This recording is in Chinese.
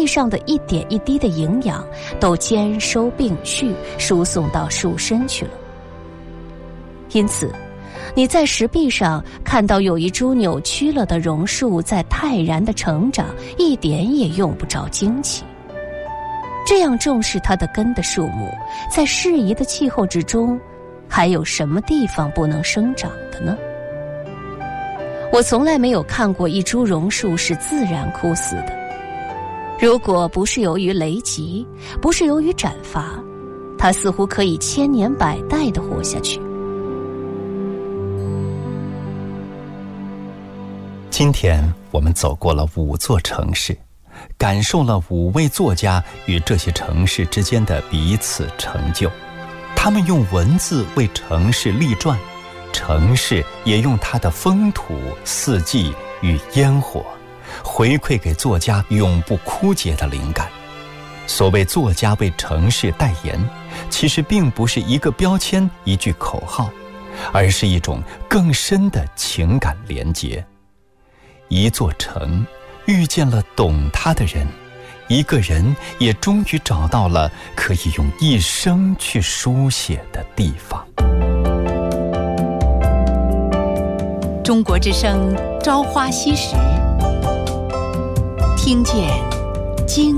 地上的一点一滴的营养都兼收并蓄，输送到树身去了。因此你在石壁上看到有一株扭曲了的榕树在泰然的成长，一点也用不着惊奇。这样重视它的根的树木，在适宜的气候之中，还有什么地方不能生长的呢？我从来没有看过一株榕树是自然枯死的。如果不是由于雷击，不是由于斩伐，它似乎可以千年百代地活下去。 今天我们走过了5座城市，感受了5位作家与这些城市之间的彼此成就。他们用文字为城市立传，城市也用它的风土、四季与烟火，回馈给作家永不枯竭的灵感。所谓作家为城市代言，其实并不是一个标签、一句口号，而是一种更深的情感连结。一座城遇见了懂它的人，一个人也终于找到了可以用一生去书写的地方。 中国之声《朝花夕拾》，听见经